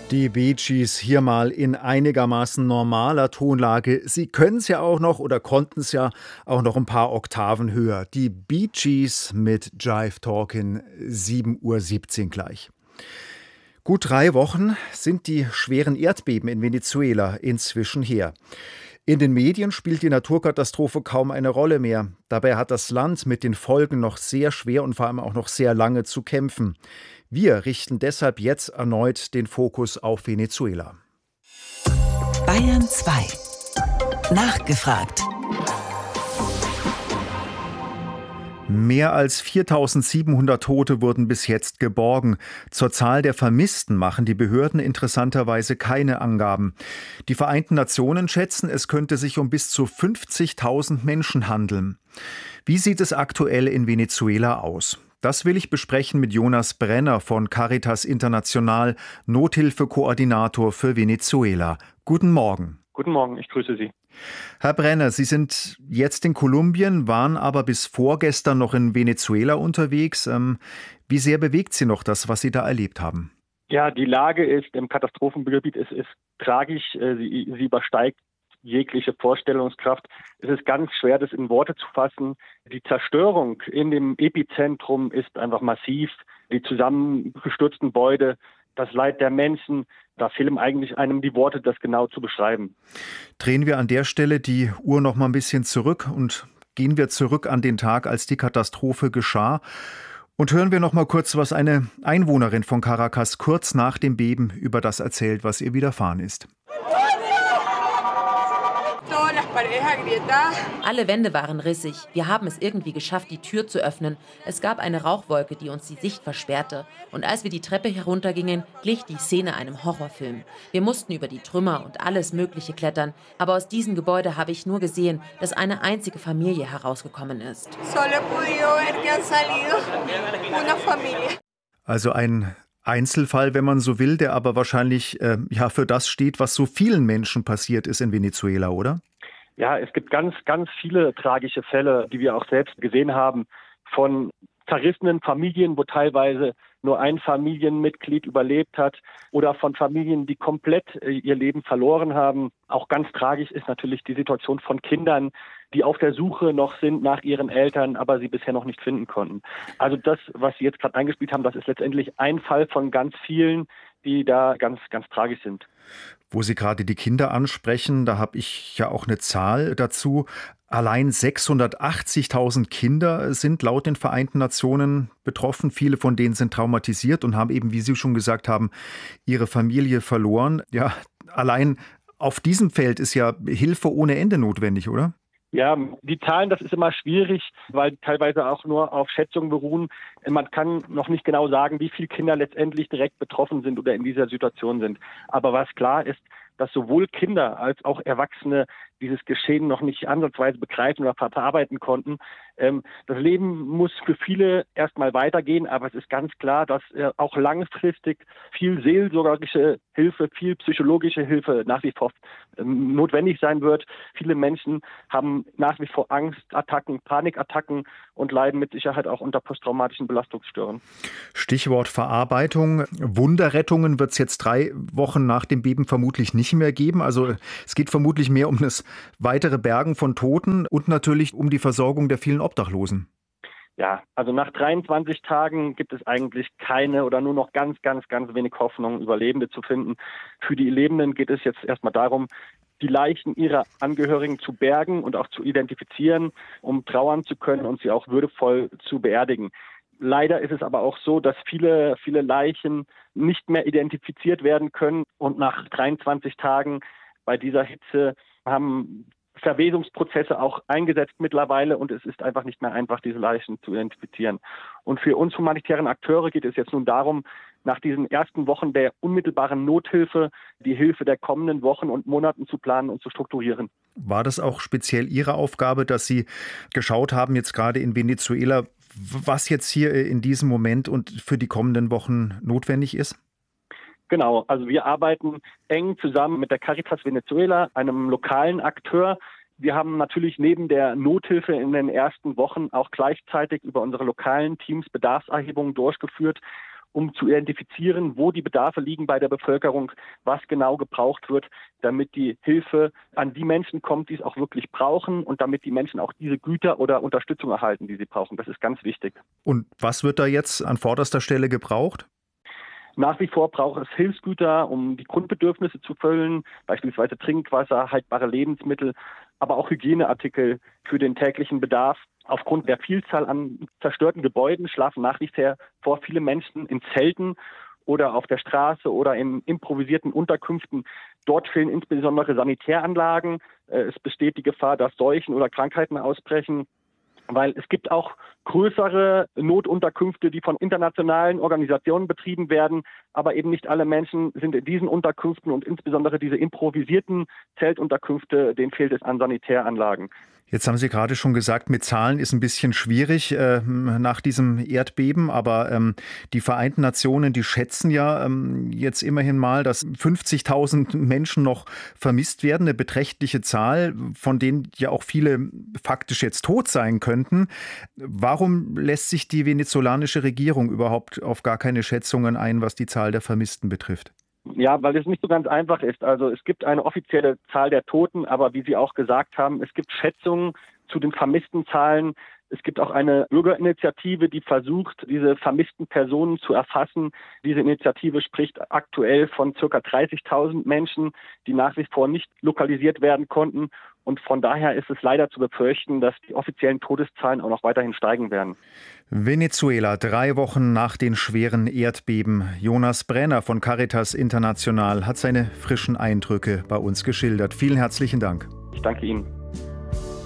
Die Bee Gees hier mal in einigermaßen normaler Tonlage. Sie können es ja auch noch oder konnten es ja auch noch ein paar Oktaven höher. Die Bee Gees mit Jive Talkin', 7:17 Uhr gleich. Gut 3 Wochen sind die schweren Erdbeben in Venezuela inzwischen her. In den Medien spielt die Naturkatastrophe kaum eine Rolle mehr. Dabei hat das Land mit den Folgen noch sehr schwer und vor allem auch noch sehr lange zu kämpfen. Wir richten deshalb jetzt erneut den Fokus auf Venezuela. Bayern 2. Nachgefragt. Mehr als 4.700 Tote wurden bis jetzt geborgen. Zur Zahl der Vermissten machen die Behörden interessanterweise keine Angaben. Die Vereinten Nationen schätzen, es könnte sich um bis zu 50.000 Menschen handeln. Wie sieht es aktuell in Venezuela aus? Das will ich besprechen mit Jonas Brenner von Caritas International, Nothilfekoordinator für Venezuela. Guten Morgen. Guten Morgen, ich grüße Sie. Herr Brenner, Sie sind jetzt in Kolumbien, waren aber bis vorgestern noch in Venezuela unterwegs. Wie sehr bewegt Sie noch das, was Sie da erlebt haben? Ja, die Lage im Katastrophengebiet ist tragisch. Sie übersteigt jegliche Vorstellungskraft. Es ist ganz schwer, das in Worte zu fassen. Die Zerstörung in dem Epizentrum ist einfach massiv. Die zusammengestürzten Gebäude, das Leid der Menschen, da fehlen eigentlich einem die Worte, das genau zu beschreiben. Drehen wir an der Stelle die Uhr noch mal ein bisschen zurück und gehen wir zurück an den Tag, als die Katastrophe geschah. Und hören wir noch mal kurz, was eine Einwohnerin von Caracas kurz nach dem Beben über das erzählt, was ihr widerfahren ist. Alle Wände waren rissig. Wir haben es irgendwie geschafft, die Tür zu öffnen. Es gab eine Rauchwolke, die uns die Sicht versperrte. Und als wir die Treppe heruntergingen, glich die Szene einem Horrorfilm. Wir mussten über die Trümmer und alles Mögliche klettern. Aber aus diesem Gebäude habe ich nur gesehen, dass eine einzige Familie herausgekommen ist. Also ein Einzelfall, wenn man so will, der aber wahrscheinlich für das steht, was so vielen Menschen passiert ist in Venezuela, oder? Ja, es gibt ganz, ganz viele tragische Fälle, die wir auch selbst gesehen haben, von zerrissenen Familien, wo teilweise nur ein Familienmitglied überlebt hat, oder von Familien, die komplett ihr Leben verloren haben. Auch ganz tragisch ist natürlich die Situation von Kindern, die auf der Suche noch sind nach ihren Eltern, aber sie bisher noch nicht finden konnten. Also das, was Sie jetzt gerade eingespielt haben, das ist letztendlich ein Fall von ganz vielen, die da ganz, ganz tragisch sind. Wo Sie gerade die Kinder ansprechen, da habe ich ja auch eine Zahl dazu. Allein 680.000 Kinder sind laut den Vereinten Nationen betroffen. Viele von denen sind traumatisiert und haben eben, wie Sie schon gesagt haben, ihre Familie verloren. Ja, allein auf diesem Feld ist ja Hilfe ohne Ende notwendig, oder? Ja, die Zahlen, das ist immer schwierig, weil teilweise auch nur auf Schätzungen beruhen. Man kann noch nicht genau sagen, wie viele Kinder letztendlich direkt betroffen sind oder in dieser Situation sind. Aber was klar ist, dass sowohl Kinder als auch Erwachsene dieses Geschehen noch nicht ansatzweise begreifen oder verarbeiten konnten. Das Leben muss für viele erstmal weitergehen, aber es ist ganz klar, dass auch langfristig viel seelsorgerische Hilfe, viel psychologische Hilfe nach wie vor notwendig sein wird. Viele Menschen haben nach wie vor Angstattacken, Panikattacken und leiden mit Sicherheit auch unter posttraumatischen Belastungsstörungen. Stichwort Verarbeitung. Wunderrettungen wird es jetzt 3 Wochen nach dem Beben vermutlich nicht mehr geben. Also es geht vermutlich mehr um das weitere Bergen von Toten und natürlich um die Versorgung der vielen Obdachlosen. Ja, also nach 23 Tagen gibt es eigentlich keine oder nur noch ganz, ganz, ganz wenig Hoffnung, Überlebende zu finden. Für die Lebenden geht es jetzt erstmal darum, die Leichen ihrer Angehörigen zu bergen und auch zu identifizieren, um trauern zu können und sie auch würdevoll zu beerdigen. Leider ist es aber auch so, dass viele, viele Leichen nicht mehr identifiziert werden können und nach 23 Tagen bei dieser Hitze haben Verwesungsprozesse auch eingesetzt mittlerweile und es ist einfach nicht mehr einfach, diese Leichen zu identifizieren. Und für uns humanitären Akteure geht es jetzt nun darum, nach diesen ersten Wochen der unmittelbaren Nothilfe die Hilfe der kommenden Wochen und Monaten zu planen und zu strukturieren. War das auch speziell Ihre Aufgabe, dass Sie geschaut haben, jetzt gerade in Venezuela, was jetzt hier in diesem Moment und für die kommenden Wochen notwendig ist? Genau, also wir arbeiten eng zusammen mit der Caritas Venezuela, einem lokalen Akteur. Wir haben natürlich neben der Nothilfe in den ersten Wochen auch gleichzeitig über unsere lokalen Teams Bedarfserhebungen durchgeführt um zu identifizieren, wo die Bedarfe liegen bei der Bevölkerung, was genau gebraucht wird, damit die Hilfe an die Menschen kommt, die es auch wirklich brauchen und damit die Menschen auch diese Güter oder Unterstützung erhalten, die sie brauchen. Das ist ganz wichtig. Und was wird da jetzt an vorderster Stelle gebraucht? Nach wie vor braucht es Hilfsgüter, um die Grundbedürfnisse zu füllen, beispielsweise Trinkwasser, haltbare Lebensmittel, aber auch Hygieneartikel für den täglichen Bedarf. Aufgrund der Vielzahl an zerstörten Gebäuden schlafen nach wie vor viele Menschen in Zelten oder auf der Straße oder in improvisierten Unterkünften. Dort fehlen insbesondere Sanitäranlagen. Es besteht die Gefahr, dass Seuchen oder Krankheiten ausbrechen, weil es gibt auch größere Notunterkünfte, die von internationalen Organisationen betrieben werden, aber eben nicht alle Menschen sind in diesen Unterkünften und insbesondere diese improvisierten Zeltunterkünfte, denen fehlt es an Sanitäranlagen. Jetzt haben Sie gerade schon gesagt, mit Zahlen ist ein bisschen schwierig nach diesem Erdbeben, aber die Vereinten Nationen, die schätzen ja jetzt immerhin mal, dass 50.000 Menschen noch vermisst werden, eine beträchtliche Zahl, von denen ja auch viele faktisch jetzt tot sein könnten. Warum lässt sich die venezolanische Regierung überhaupt auf gar keine Schätzungen ein, was die Zahl der Vermissten betrifft? Ja, weil es nicht so ganz einfach ist. Also es gibt eine offizielle Zahl der Toten, aber wie Sie auch gesagt haben, es gibt Schätzungen zu den vermissten Zahlen. Es gibt auch eine Bürgerinitiative, die versucht, diese vermissten Personen zu erfassen. Diese Initiative spricht aktuell von ca. 30.000 Menschen, die nach wie vor nicht lokalisiert werden konnten. Und von daher ist es leider zu befürchten, dass die offiziellen Todeszahlen auch noch weiterhin steigen werden. Venezuela, 3 Wochen nach den schweren Erdbeben. Jonas Brenner von Caritas International hat seine frischen Eindrücke bei uns geschildert. Vielen herzlichen Dank. Ich danke Ihnen.